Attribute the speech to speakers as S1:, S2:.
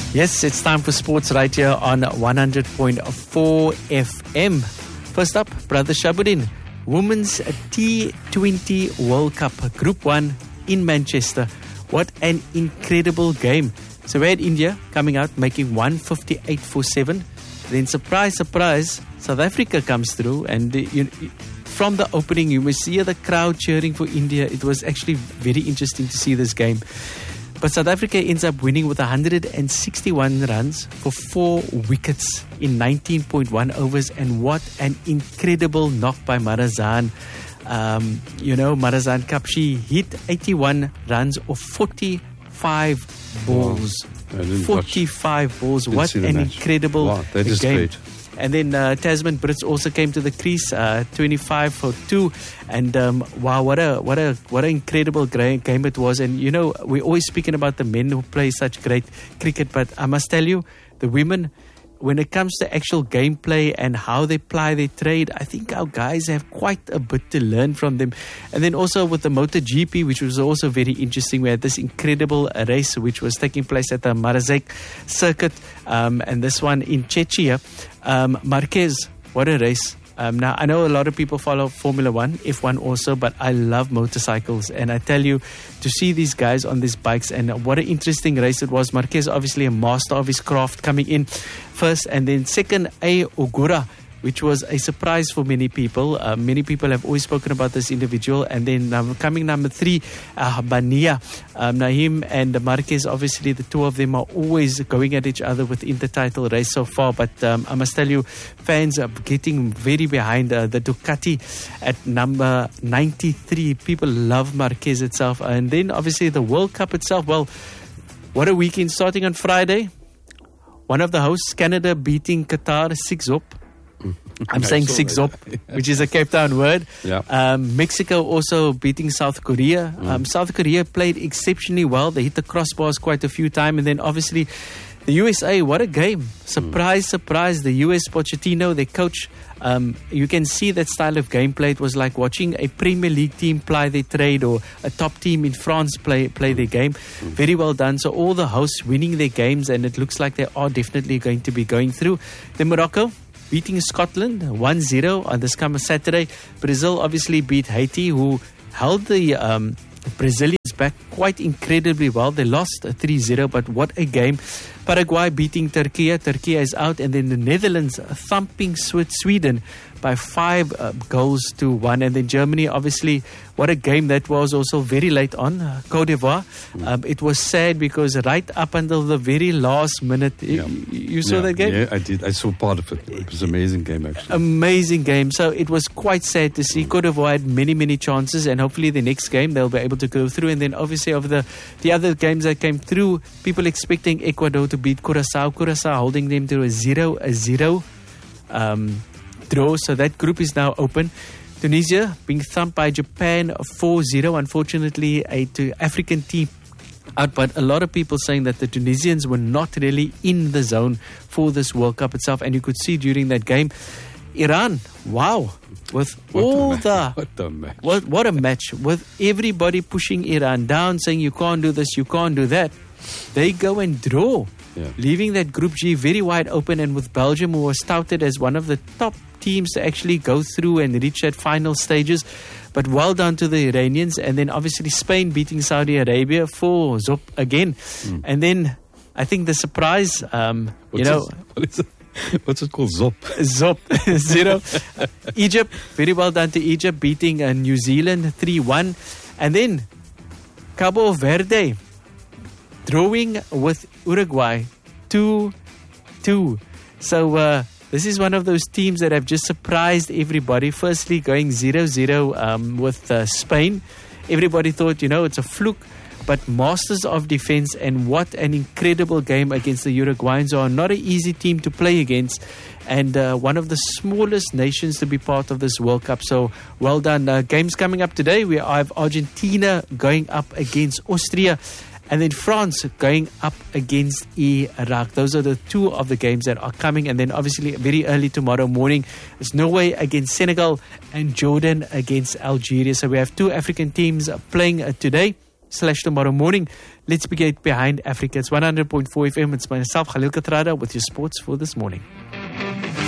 S1: Yes, it's time for sports right here on 100.4 FM. First up, Brother Shabuddin, Women's T20 World Cup, Group 1 in Manchester. What an incredible game. So we had India coming out, making 158 for 7. Then surprise, surprise, South Africa comes through, and from the opening you must see the crowd cheering for India. It was actually very interesting to see this game. But South Africa ends up winning with 161 runs for 4 wickets in 19.1 overs. And what an incredible knock by Marizanne. Marizanne Cup, she hit 81 runs of 45 balls.
S2: Wow.
S1: 45 balls. What an incredible
S2: that is
S1: game.
S2: Great.
S1: And then Tasman Brits also came to the crease, 25 for 2. And wow, what an incredible game it was. And we're always speaking about the men who play such great cricket, but I must tell you, the women, when it comes to actual gameplay and how they ply their trade, I think our guys have quite a bit to learn from them. And then also with the MotoGP, which was also very interesting, we had this incredible race which was taking place at the Marazek circuit, and this one in Czechia. Marquez, what a race. Now, I know a lot of people follow Formula 1, F1 also, but I love motorcycles. And I tell you, to see these guys on these bikes, and what an interesting race it was. Marquez, obviously a master of his craft, coming in first. And then second, Ogura, which was a surprise for many people. Many people have always spoken about this individual. And then coming number 3, Bania. Naeem and Marquez, obviously the two of them are always going at each other within the title race so far. But I must tell you, fans are getting very behind the Ducati at number 93. People love Marquez itself. And then obviously the World Cup itself. Well, what a weekend starting on Friday. One of the hosts, Canada, beating Qatar 6-0. I'm saying 6-0, which is a Cape Town word.
S2: Yeah.
S1: Mexico also beating South Korea. South Korea played exceptionally well. They hit the crossbars quite a few times. And then obviously the USA, what a game. Surprise. The US, Pochettino, their coach. You can see that style of gameplay. It was like watching a Premier League team ply their trade, or a top team in France play their game. Very well done. So all the hosts winning their games, and it looks like they are definitely going to be going through. Then Morocco beating Scotland 1-0 on this coming Saturday. Brazil obviously beat Haiti, who held the Brazilians back quite incredibly well. They lost 3-0, but what a game. Paraguay beating Turkey. Turkey is out. And then the Netherlands thumping Sweden by 5 goals to 1. And then Germany, obviously, what a game that was, also very late on. Côte d'Ivoire. It was sad because right up until the very last minute, you saw that game?
S2: Yeah, I did. I saw part of it. It was an amazing game, actually.
S1: Amazing game. So it was quite sad to see. Côte d'Ivoire had many, many chances, and hopefully the next game they'll be able to go through. And then obviously of the other games that came through, people expecting Ecuador to beat Curacao. Curacao holding them to a 0-0 draw. So that group is now open. Tunisia being thumped by Japan 4-0. Unfortunately, a African team out, but a lot of people saying that the Tunisians were not really in the zone for this World Cup itself. And you could see during that game, Iran, wow, with what a match, with everybody pushing Iran down, saying you can't do this, you can't do that. They go and draw, leaving that Group G very wide open. And with Belgium, who was touted as one of the top teams to actually go through and reach that final stages. But well done to the Iranians. And then obviously Spain beating Saudi Arabia 4-0 again. And then I think the surprise,
S2: what's it called? Zop
S1: 0. Egypt, very well done to Egypt, beating New Zealand 3-1. And then Cabo Verde drawing with Uruguay 2-2. So this is one of those teams that have just surprised everybody. Firstly, going 0-0 with Spain. Everybody thought, it's a fluke. But masters of defense, and what an incredible game against the Uruguayans, who are not an easy team to play against, and one of the smallest nations to be part of this World Cup. So well done. Games coming up today. We have Argentina going up against Austria, and then France going up against Iraq. Those are the two of the games that are coming. And then obviously very early tomorrow morning, it's Norway against Senegal and Jordan against Algeria. So we have two African teams playing today / tomorrow morning. Let's get behind Africa. It's 100.4 FM. It's myself, Khalil Katrada, with your sports for this morning.